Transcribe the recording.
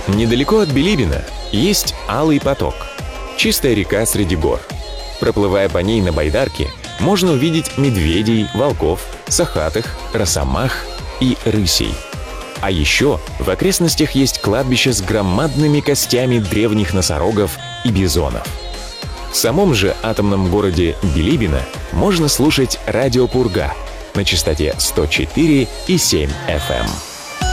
Недалеко от Билибина есть Алый поток – чистая река среди гор. Проплывая по ней на байдарке, можно увидеть медведей, волков, сахатых, росомах и рысей. А еще в окрестностях есть кладбище с громадными костями древних носорогов и бизонов. В самом же атомном городе Билибино можно слушать радио «Пурга» на частоте 104,7 FM.